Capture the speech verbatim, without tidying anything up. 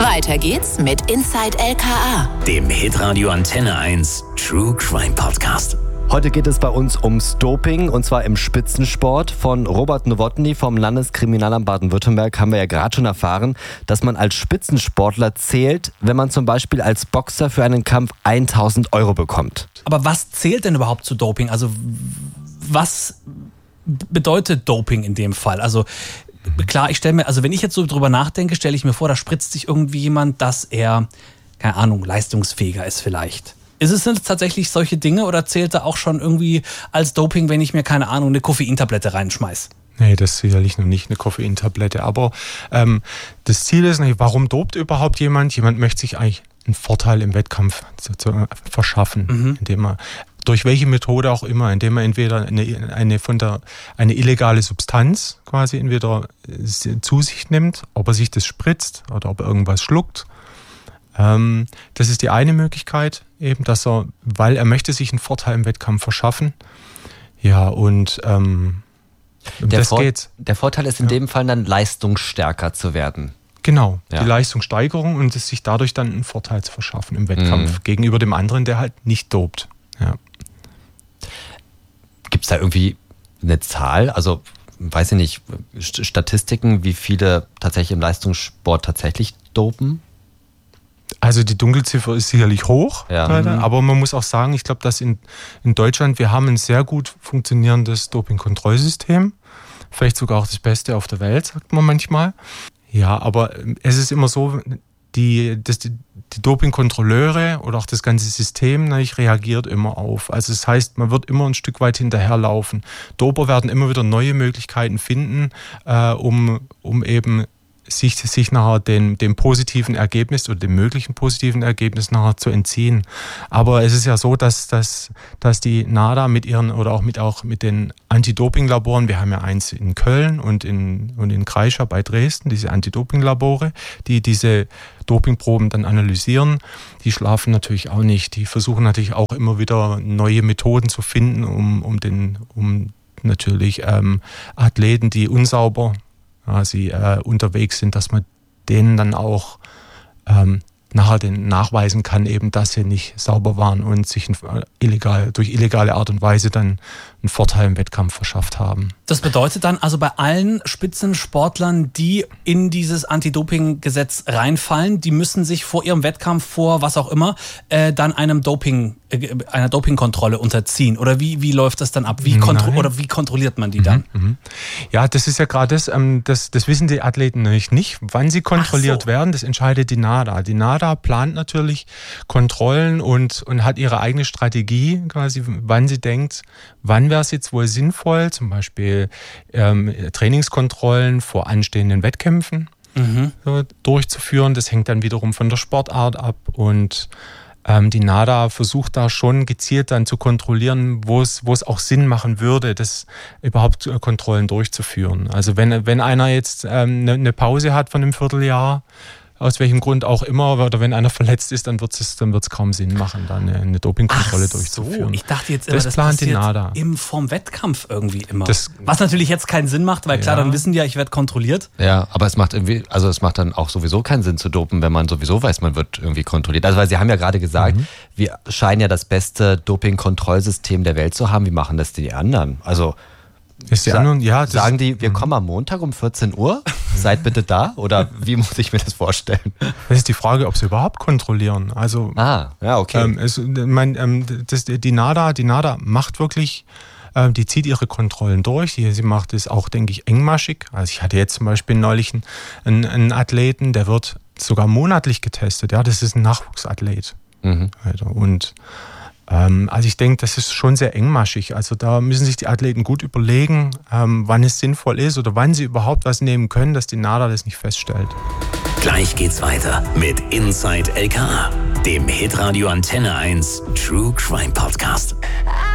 Weiter geht's mit Inside L K A, dem Hitradio Antenne eins True Crime Podcast. Heute geht es bei uns ums Doping und zwar im Spitzensport. Von Robert Nowotny vom Landeskriminalamt Baden-Württemberg haben wir ja gerade schon erfahren, dass man als Spitzensportler zählt, wenn man zum Beispiel als Boxer für einen Kampf tausend Euro bekommt. Aber was zählt denn überhaupt zu Doping? Also was bedeutet Doping in dem Fall? Also klar, ich stelle mir, also wenn ich jetzt so drüber nachdenke, stelle ich mir vor, da spritzt sich irgendwie jemand, dass er, keine Ahnung, leistungsfähiger ist vielleicht. Ist es denn tatsächlich solche Dinge oder zählt da auch schon irgendwie als Doping, wenn ich mir, keine Ahnung, eine Koffeintablette reinschmeiß? Nee, das ist sicherlich noch nicht eine Koffeintablette. Aber ähm, das Ziel ist nicht, warum dopt überhaupt jemand? Jemand möchte sich eigentlich einen Vorteil im Wettkampf zu, zu verschaffen, mhm. indem er durch welche Methode auch immer, indem er entweder eine, eine von der eine illegale Substanz quasi entweder zu sich nimmt, ob er sich das spritzt oder ob er irgendwas schluckt. Ähm, das ist die eine Möglichkeit, eben, dass er, weil er möchte sich einen Vorteil im Wettkampf verschaffen. Ja, und ähm, um der das Vor- geht's. Der Vorteil ist in ja. dem Fall dann leistungsstärker zu werden. Genau, ja. die Leistungssteigerung und es sich dadurch dann einen Vorteil zu verschaffen im Wettkampf mhm. gegenüber dem anderen, der halt nicht dopt. Ja. Gibt es da irgendwie eine Zahl, also weiß ich nicht, Statistiken, wie viele tatsächlich im Leistungssport tatsächlich dopen? Also die Dunkelziffer ist sicherlich hoch, ja. leider, aber man muss auch sagen, ich glaube, dass in, in Deutschland, wir haben ein sehr gut funktionierendes Dopingkontrollsystem, vielleicht sogar auch das Beste auf der Welt, sagt man manchmal. Ja, aber es ist immer so, die, das, die, die Dopingkontrolleure oder auch das ganze System natürlich reagiert immer auf. Also das heißt, man wird immer ein Stück weit hinterherlaufen. Doper werden immer wieder neue Möglichkeiten finden, äh, um, um eben sich, sich nachher den, dem positiven Ergebnis oder dem möglichen positiven Ergebnis nachher zu entziehen. Aber es ist ja so, dass, dass, dass die NADA mit ihren oder auch mit, auch mit den Anti-Doping-Laboren, wir haben ja eins in Köln und in, und in Kreischa bei Dresden, diese Anti-Doping-Labore, die diese Dopingproben dann analysieren, die schlafen natürlich auch nicht. Die versuchen natürlich auch immer wieder neue Methoden zu finden, um, um, den, um natürlich ähm, Athleten, die unsauber quasi äh, unterwegs sind, dass man denen dann auch ähm, nachher den nachweisen kann, eben, dass sie nicht sauber waren und sich ein, illegal, durch illegale Art und Weise dann einen Vorteil im Wettkampf verschafft haben. Das bedeutet dann also bei allen Spitzensportlern, die in dieses Anti-Doping-Gesetz reinfallen, die müssen sich vor ihrem Wettkampf, vor was auch immer, äh, dann einem Doping, äh, einer Dopingkontrolle unterziehen. Oder wie, wie läuft das dann ab? Wie kontro- oder wie kontrolliert man die dann? Mhm, mhm. Ja, das ist ja gerade das, ähm, das, das wissen die Athleten natürlich nicht, wann sie kontrolliert so. werden. Das entscheidet die NADA. Die NADA plant natürlich Kontrollen und, und hat ihre eigene Strategie, quasi, wann sie denkt, wann wäre es jetzt wohl sinnvoll, zum Beispiel ähm, Trainingskontrollen vor anstehenden Wettkämpfen mhm. so, durchzuführen. Das hängt dann wiederum von der Sportart ab und ähm, die NADA versucht da schon gezielt dann zu kontrollieren, wo es, wo es auch Sinn machen würde, das überhaupt äh, Kontrollen durchzuführen. Also wenn, wenn einer jetzt ähm, ne, eine Pause hat von einem Vierteljahr, aus welchem Grund auch immer, oder wenn einer verletzt ist, dann wird es dann wird's kaum Sinn machen, da eine, eine Dopingkontrolle Ach so, durchzuführen. Ich dachte jetzt immer, das, das plant die passiert NADA. Im vorm Wettkampf irgendwie immer. Das, Was natürlich jetzt keinen Sinn macht, weil klar, ja. dann wissen die ja, ich werde kontrolliert. Ja, aber es macht irgendwie, also es macht dann auch sowieso keinen Sinn zu dopen, wenn man sowieso weiß, man wird irgendwie kontrolliert. Also weil Sie haben ja gerade gesagt, mhm. wir scheinen ja das beste Doping-Kontrollsystem der Welt zu haben. Wie machen das die anderen? Also Ist die Sa- anderen, ja, das sagen die, wir kommen am Montag um vierzehn Uhr, seid bitte da? Oder wie muss ich mir das vorstellen? Das ist die Frage, ob sie überhaupt kontrollieren. Also, ah, ja, okay. Ähm, es, mein, ähm, das, die NADA, die NADA macht wirklich, ähm, die zieht ihre Kontrollen durch. Die, sie macht es auch, denke ich, engmaschig. Also ich hatte jetzt zum Beispiel neulich einen, einen Athleten, der wird sogar monatlich getestet. Ja, das ist ein Nachwuchsathlet. Mhm. Und Ähm, also ich denke, das ist schon sehr engmaschig. Also da müssen sich die Athleten gut überlegen, ähm, wann es sinnvoll ist oder wann sie überhaupt was nehmen können, dass die NADA das nicht feststellt. Gleich geht's weiter mit Inside L K A, dem Hitradio Antenne eins True Crime Podcast.